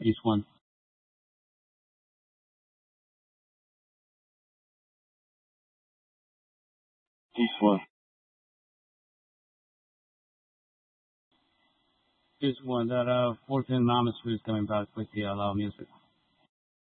Each one. Each one. Each one. That 14 Anonymous is coming back with the loud music.